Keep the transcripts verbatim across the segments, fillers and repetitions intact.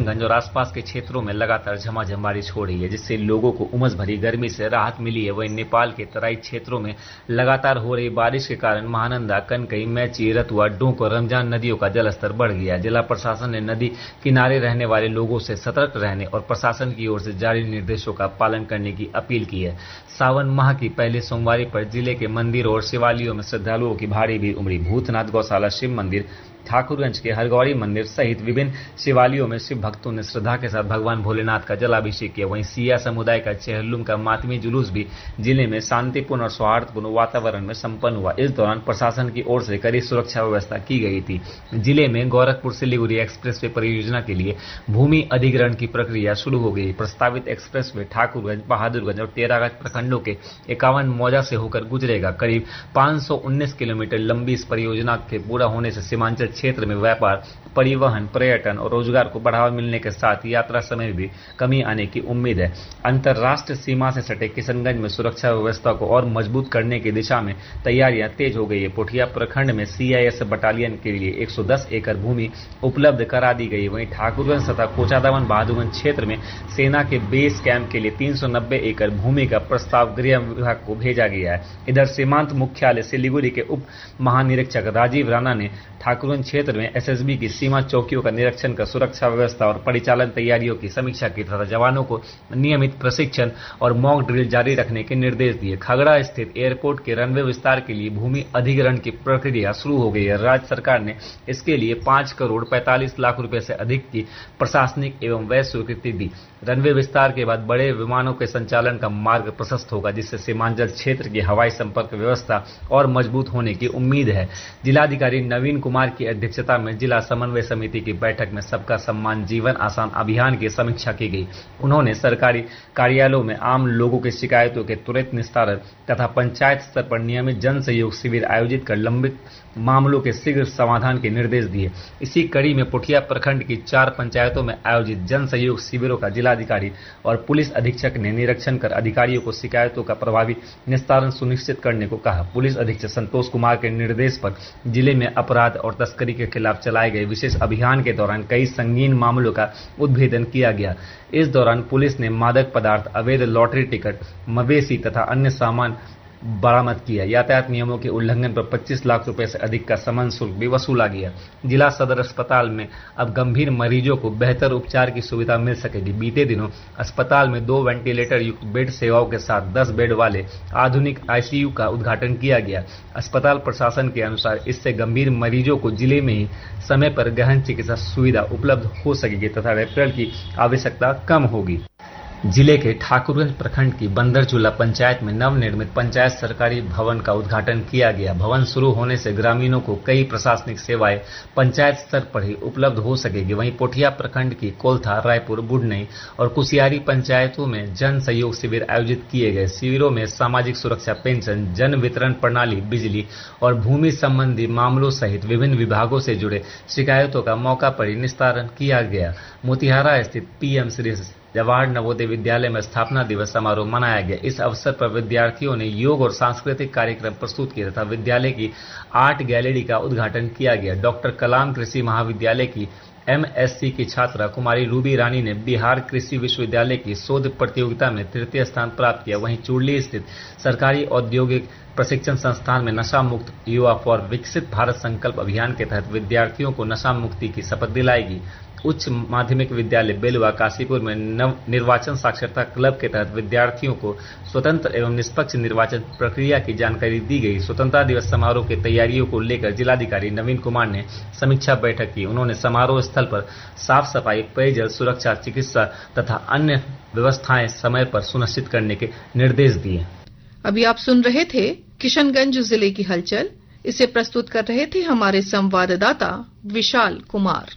किशनगंज और आसपास के क्षेत्रों में लगातार झमाझम बारिश हो रही है, जिससे लोगों को उमस भरी गर्मी से राहत मिली है। वहीं नेपाल के तराई क्षेत्रों में लगातार हो रही बारिश के कारण महानंदा, कनकई, मैची, रतुआ, डोंक और रमजान नदियों का जलस्तर बढ़ गया है। जिला प्रशासन ने नदी किनारे रहने वाले लोगों से सतर्क रहने और प्रशासन की ओर से जारी निर्देशों का पालन करने की अपील की है। सावन माह की पहली सोमवारी पर जिले के मंदिरों और शिवालयों में श्रद्धालुओं की भारी भीड़ उमड़ी। भूतनाथ गौशाला शिव मंदिर, ठाकुरगंज के हरगौरी मंदिर सहित विभिन्न शिवालयों में शिव भक्तों ने श्रद्धा के साथ भगवान भोलेनाथ का जलाभिषेक किया। वहीं सिया समुदाय का चेहल्लुम का मातमी जुलूस भी जिले में शांतिपूर्ण और सौहार्दपूर्ण वातावरण में संपन्न हुआ। इस दौरान प्रशासन की ओर से कड़ी सुरक्षा व्यवस्था की गई थी। जिले में गोरखपुर सिलीगुड़ी एक्सप्रेस वे परियोजना के लिए भूमि अधिग्रहण की प्रक्रिया शुरू हो गई। प्रस्तावित एक्सप्रेस वे ठाकुरगंज, बहादुरगंज और टेरागंज प्रखंडों के इक्यावन मौजा से होकर गुजरेगा। करीब पाँच सौ उन्नीस किलोमीटर लंबी इस परियोजना के पूरा होने से सीमांचल क्षेत्र में व्यापार, परिवहन, पर्यटन और रोजगार को बढ़ावा मिलने के साथ यात्रा समय में भी कमी आने की उम्मीद है। अंतर्राष्ट्रीय सीमा से सटे किशनगंज में सुरक्षा व्यवस्था को और मजबूत करने की दिशा में तैयारियां तेज हो गई है। पोठिया प्रखंड में सीआईएस बटालियन के लिए एक सौ दस एकड़ भूमि उपलब्ध करा दी गई। वहीं ठाकुरगंज तथा कोचादावन बहादुरगंज क्षेत्र में सेना के बेस कैंप के लिए तीन सौ नब्बे एकड़ भूमि का प्रस्ताव गृह विभाग को भेजा गया है। इधर सीमांत मुख्यालय सिलीगुड़ी के उप महानिरीक्षक राजीव राणा ने ठाकुरगंज क्षेत्र में एसएसबी की सीमा चौकियों का निरीक्षण कर सुरक्षा व्यवस्था और परिचालन तैयारियों की समीक्षा की तथा जवानों को नियमित प्रशिक्षण और मॉक ड्रिल जारी रखने के निर्देश दिए। खगड़ा स्थित एयरपोर्ट के रनवे विस्तार के लिए भूमि अधिग्रहण की प्रक्रिया शुरू हो गई है। राज्य सरकार ने इसके लिए पांच करोड़ पैंतालीस लाख रुपए से अधिक की प्रशासनिक एवं व्यय स्वीकृति दी। रनवे विस्तार के बाद बड़े विमानों के संचालन का मार्ग प्रशस्त होगा, जिससे सीमांचल क्षेत्र की हवाई संपर्क व्यवस्था और मजबूत होने की उम्मीद है। जिलाधिकारी नवीन कुमार की अध्यक्षता में जिला समन्वय समिति की बैठक में सबका सम्मान जीवन आसान अभियान की समीक्षा की गई। उन्होंने सरकारी कार्यालयों में आम लोगों की शिकायतों के त्वरित निस्तारण तथा पंचायत स्तर पर नियमित जन सहयोग शिविर आयोजित कर लंबित मामलों के शीघ्र समाधान के निर्देश दिए। इसी कड़ी में पोठिया प्रखंड की चार पंचायतों में आयोजित जन सहयोग शिविरों का जिलाधिकारी और पुलिस अधीक्षक ने निरीक्षण कर अधिकारियों को शिकायतों का प्रभावी निस्तारण सुनिश्चित करने को कहा। पुलिस अधीक्षक संतोष कुमार के निर्देश पर जिले में अपराध और तस्करी के खिलाफ चलाए गए विशेष अभियान के दौरान कई संगीन मामलों का उद्भेदन किया गया। इस दौरान पुलिस ने मादक पदार्थ, अवैध लॉटरी टिकट, मवेशी तथा अन्य सामान बरामद किया। यातायात नियमों के उल्लंघन पर पच्चीस लाख रुपए से अधिक का समन शुल्क भी वसूला गया। जिला सदर अस्पताल में अब गंभीर मरीजों को बेहतर उपचार की सुविधा मिल सकेगी। बीते दिनों अस्पताल में दो वेंटिलेटर युक्त बेड सेवाओं के साथ दस बेड वाले आधुनिक आईसीयू का उद्घाटन किया गया। अस्पताल प्रशासन के अनुसार इससे गंभीर मरीजों को जिले में ही समय पर गहन चिकित्सा सुविधा उपलब्ध हो सकेगी तथा रेफरल की आवश्यकता कम होगी। जिले के ठाकुरगंज प्रखंड की बंदरचूला पंचायत में नवनिर्मित पंचायत सरकारी भवन का उद्घाटन किया गया। भवन शुरू होने से ग्रामीणों को कई प्रशासनिक सेवाएं पंचायत स्तर पर ही उपलब्ध हो सकेगी। वहीं पोठिया प्रखंड की कोलथा, रायपुर, बुढ़नई और कुसियारी पंचायतों में जन सहयोग शिविर आयोजित किए गए। शिविरों में सामाजिक सुरक्षा पेंशन, जन वितरण प्रणाली, बिजली और भूमि संबंधी मामलों सहित विभिन्न विभागों से जुड़े शिकायतों का मौका पर ही निस्तारण किया गया। मोतिहारा स्थित पीएम श्री जवाहर नवोदय विद्यालय में स्थापना दिवस समारोह मनाया गया। इस अवसर पर विद्यार्थियों ने योग और सांस्कृतिक कार्यक्रम प्रस्तुत किए तथा विद्यालय की आर्ट गैलरी का उद्घाटन किया गया। डॉक्टर कलाम कृषि महाविद्यालय की एमएससी की छात्रा कुमारी रूबी रानी ने बिहार कृषि विश्वविद्यालय की शोध प्रतियोगिता में तृतीय स्थान प्राप्त किया। वहीं चुरली स्थित सरकारी औद्योगिक प्रशिक्षण संस्थान में नशा मुक्त युवा फॉर विकसित भारत संकल्प अभियान के तहत विद्यार्थियों को नशा मुक्ति की शपथ दिलाएगी। उच्च माध्यमिक विद्यालय बेलवा काशीपुर में नव निर्वाचन साक्षरता क्लब के तहत विद्यार्थियों को स्वतंत्र एवं निष्पक्ष निर्वाचन प्रक्रिया की जानकारी दी गई। स्वतंत्रता दिवस समारोह की तैयारियों को लेकर जिलाधिकारी नवीन कुमार ने समीक्षा बैठक की। उन्होंने समारोह स्थल पर साफ सफाई, पेयजल सुरक्षा, चिकित्सा तथा अन्य व्यवस्थाएं समय पर सुनिश्चित करने के निर्देश दिए। अभी आप सुन रहे थे किशनगंज जिले की हलचल। इसे प्रस्तुत कर रहे थे हमारे संवाददाता विशाल कुमार।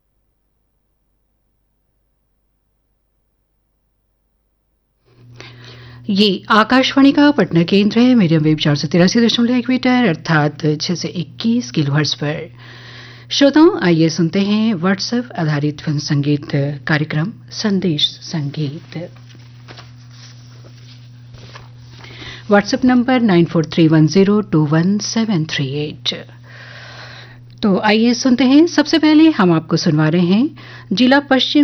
ये आकाशवाणी का पटना केंद्र है। मीडियम वेव चार सौ तिरासी दशमलव एक मीटर अर्थात छह सौ इक्कीस किलोहर्ट्ज पर। श्रोताओं, आइए सुनते हैं व्हाट्सएप आधारित फिल्म संगीत कार्यक्रम संदेश संगीत। WhatsApp number nine four three one zero to one seven three eight. तो आइए सुनते हैं। सबसे पहले हम आपको सुनवा रहे हैं जिला पश्चिम